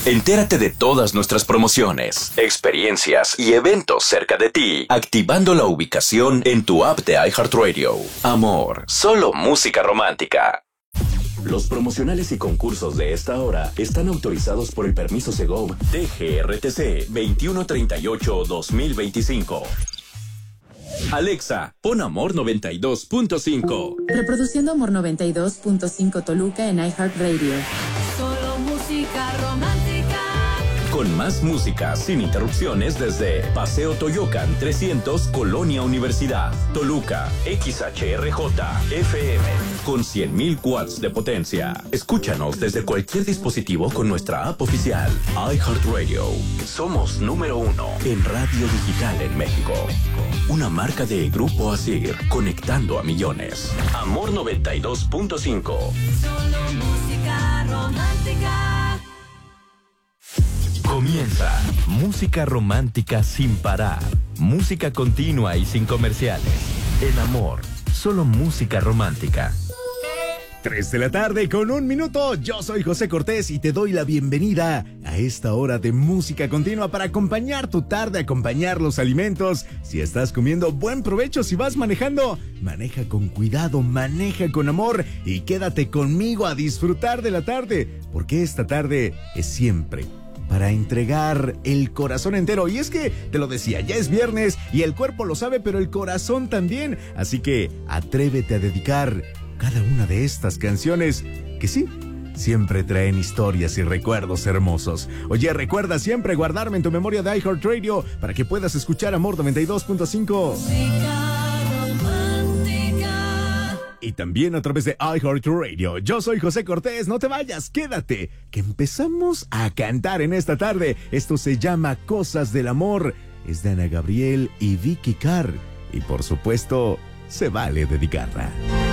Entérate de todas nuestras promociones, experiencias y eventos cerca de ti, activando la ubicación en tu app de iHeartRadio. Amor, solo música romántica. Los promocionales y concursos de esta hora están autorizados por el permiso Segov DGRTC 2138-2025. Alexa, pon Amor 92.5. Reproduciendo Amor 92.5 Toluca en iHeartRadio. Solo música romántica. Con más música sin interrupciones desde Paseo Toyocan 300, Colonia Universidad, Toluca, XHRJ, FM, con 100.000 watts de potencia. Escúchanos desde cualquier dispositivo con nuestra app oficial, iHeartRadio. Somos número 1 en radio digital en México. Una marca de Grupo Asir, conectando a millones. Amor 92.5. Solo música romántica. Comienza Música Romántica sin parar. Música continua y sin comerciales. En Amor, solo música romántica. 3 de la tarde con 1 minuto. Yo soy José Cortés y te doy la bienvenida a esta hora de música continua para acompañar tu tarde, acompañar los alimentos. Si estás comiendo, buen provecho. Si vas manejando, maneja con cuidado, maneja con amor y quédate conmigo a disfrutar de la tarde, porque esta tarde es siempre para entregar el corazón entero. Y es que, te lo decía, ya es viernes y el cuerpo lo sabe, pero el corazón también. Así que atrévete a dedicar cada una de estas canciones que sí, siempre traen historias y recuerdos hermosos. Oye, recuerda siempre guardarme en tu memoria de iHeartRadio para que puedas escuchar Amor 92.5. Y también a través de iHeartRadio. Yo soy José Cortés, no te vayas, quédate, que empezamos a cantar en esta tarde. Esto se llama Cosas del Amor. Es de Ana Gabriel y Vicky Carr. Y por supuesto, se vale dedicarla.